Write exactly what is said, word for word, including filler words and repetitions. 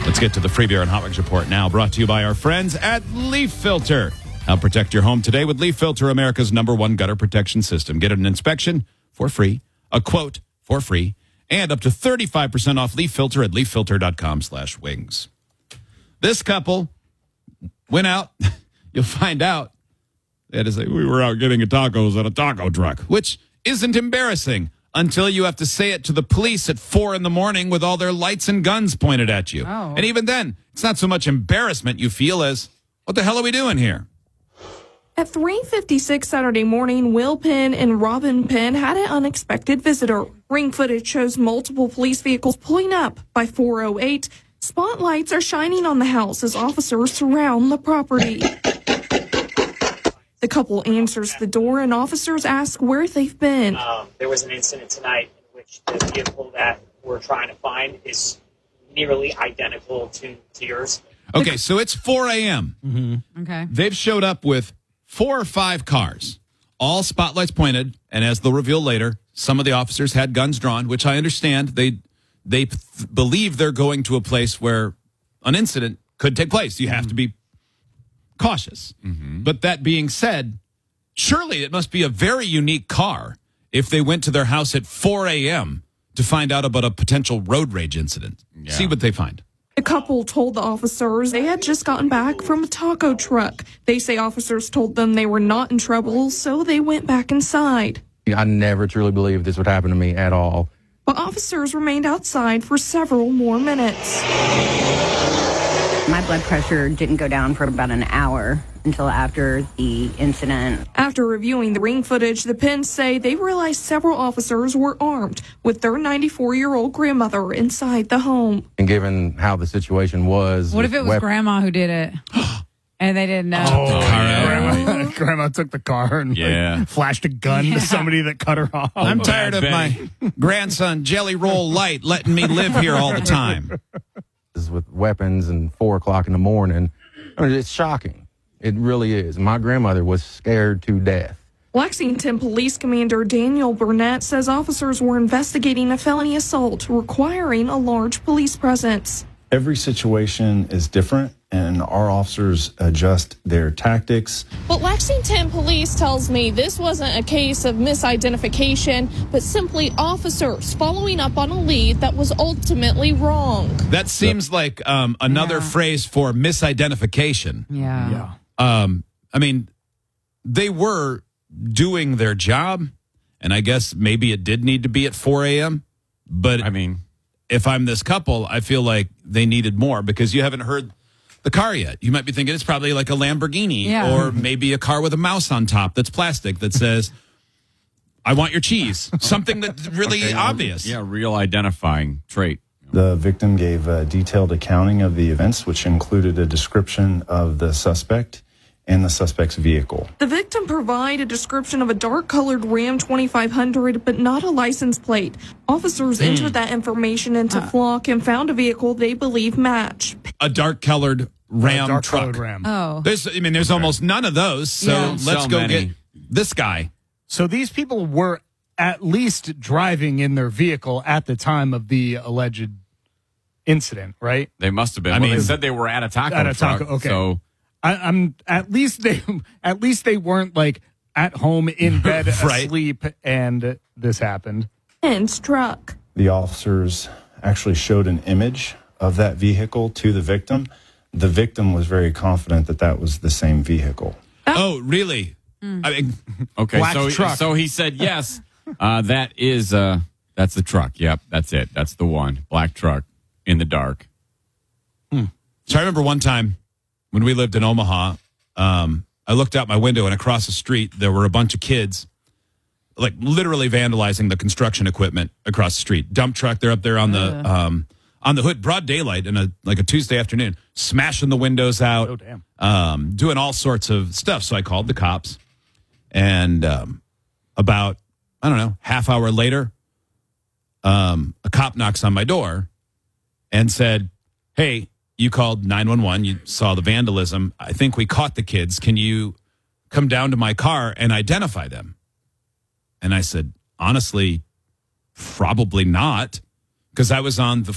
Let's get to the Free Beer and Hot Wings report now, brought to you by our friends at Leaf Filter. Help protect your home today with Leaf Filter, America's number one gutter protection system. Get an inspection for free, a quote for free, and up to thirty-five percent off Leaf Filter at leaffilter.com slash wings. This couple went out. You'll find out. They had to say, we were out getting a tacos at a taco truck, which isn't embarrassing until you have to say it to the police at four in the morning with all their lights and guns pointed at you. Oh. And even then, it's not so much embarrassment you feel as, what the hell are we doing here? At three fifty-six Saturday morning, Will Penn and Robin Penn had an unexpected visitor. Ring footage shows multiple police vehicles pulling up. By four oh eight, spotlights are shining on the house as officers surround the property. The couple answers the door and officers ask where they've been. Um, there was an incident tonight in which the vehicle that we're trying to find is nearly identical to, to yours. Okay, so it's four a.m. Mm-hmm. Okay. They've showed up with four or five cars, all spotlights pointed, and as they'll reveal later, some of the officers had guns drawn, which I understand. They they th- believe they're going to a place where an incident could take place. You have mm-hmm. to be cautious. Mm-hmm. But that being said, surely it must be a very unique car if they went to their house at four a.m. to find out about a potential road rage incident. Yeah. See what they find. The couple told the officers they had just gotten back from a taco truck. They say officers told them they were not in trouble, so they went back inside. I never truly believed this would happen to me at all. But officers remained outside for several more minutes. My blood pressure didn't go down for about an hour until after the incident. After reviewing the ring footage, the Penns say they realized several officers were armed with their ninety-four-year-old grandmother inside the home. And given how the situation was... What if it was wep- Grandma who did it? And they didn't know. Oh, yeah. Grandma, Grandma took the car and Yeah. like, flashed a gun Yeah. to somebody that cut her off. I'm tired of my grandson, Jelly Roll Light, letting me live here all the time. with weapons and four o'clock in the morning. I mean, it's shocking. It really is. My grandmother was scared to death. Lexington Police Commander Daniel Burnett says officers were investigating a felony assault requiring a large police presence. Every situation is different, and our officers adjust their tactics. But Lexington Police tells me this wasn't a case of misidentification, but simply officers following up on a lead that was ultimately wrong. That seems like um, another Yeah. phrase for misidentification. Yeah. Yeah. Um, I mean, they were doing their job, and I guess maybe it did need to be at four a.m., but I mean, if I'm this couple, I feel like they needed more because you haven't heard the car yet. You might be thinking it's probably like a Lamborghini Yeah. or maybe a car with a mouse on top that's plastic that says, I want your cheese. Something that's really okay, obvious. Yeah, real identifying trait. The victim gave a detailed accounting of the events, which included a description of the suspect and the suspect's vehicle. The victim provided a description of a dark-colored Ram twenty-five hundred, but not a license plate. Officers Hmm. entered that information into Uh. Flock and found a vehicle they believe match. A dark colored Ram dark truck. colored Ram. Oh. There's, I mean, there's almost none of those. So Yeah. let's So go many. get this guy. So these people were at least driving in their vehicle at the time of the alleged incident, right? They must have been. I well, mean- they said they were at a taco At a truck. taco, okay. So I, I'm at least they at least they weren't like at home in bed Right. asleep and this happened. And struck. The officers actually showed an image of that vehicle to the victim. The victim was very confident that that was the same vehicle. Oh, really? I mean, okay, Black so truck. so he said yes. Uh, that is uh, that's the truck. Yep, that's it. That's the one. Black truck in the dark. so I remember one time when we lived in Omaha, um, I looked out my window and across the street there were a bunch of kids, like literally vandalizing the construction equipment across the street. Dump truck, they're up there on the um, on the hood, broad daylight, in a like a Tuesday afternoon, smashing the windows out, Oh, damn. um, doing all sorts of stuff. So I called the cops, and um, about I don't know half hour later, um, a cop knocks on my door and said, "Hey, you called nine one one. You saw the vandalism. I think we caught the kids. Can you come down to my car and identify them?" And I said, honestly, probably not, because I was on the